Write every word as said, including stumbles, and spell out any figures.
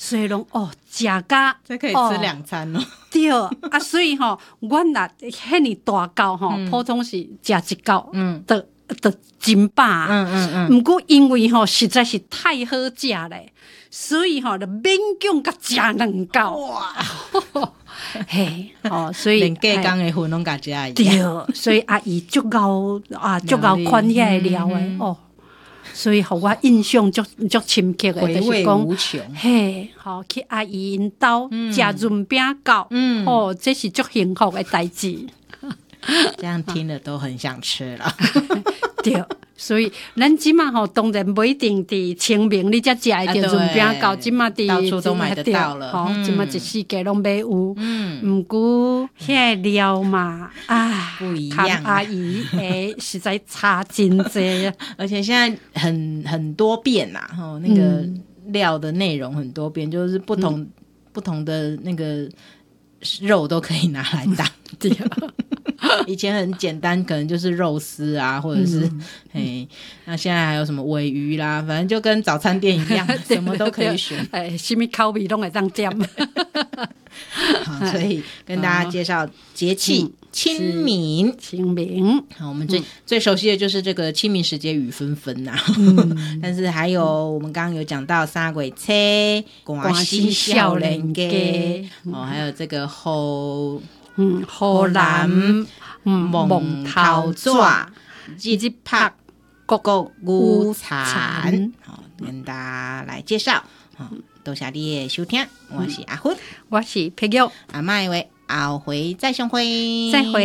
所以拢哦，食甲这可以吃两餐哦。哦对啊，所以吼、哦，阮若遐尼大狗吼、嗯，普通是食一狗，嗯，的的真饱、啊，嗯嗯嗯。毋过因为吼、哦、实在是太好食咧，所以吼、哦、就勉强甲食两狗。哇！嘿，哦，所以连鸡缸的份拢甲食伊。 对，所以阿姨足够啊，足够款遐料诶、嗯、哦。所以，互我印象足足深刻诶， 就是讲， 嘿，好去阿姨因兜食润饼糕，嗯，哦，这是足幸福诶代志。 这样听了都很想吃了。 对，所以咱即马吼，当然不一定伫清明你才食会着润饼糕，即马伫到处都买得到了， 吼，即马一世界拢买有。嗯，毋过遐料嘛，啊， 不一样， 阿姨诶，实在差真济， 而且现在很很多变啦，吼，那个料的内容很多变，就是不同、嗯、不同的那个肉都可以拿来当。对。以前很简单，可能就是肉丝啊，或者是、嗯、嘿，那现在还有什么鲔鱼啦，反正就跟早餐店一样，什么都可以选， 哎，什么口味都会当点。 好，所以跟大家介绍节气清明， 清明。 好，我们最、嗯、最熟悉的就是这个清明时节雨纷纷呐，嗯、但是还有、嗯、我们刚刚有讲到三月初，寒死少年家，哦，还有这个后。 嗯，荷兰蒙头纸， 日日拍各个午餐，好，跟大家来介绍。好，多谢你的收听，我是阿芬， 我是佩玉， 阿麦话，后回再相会， 再会。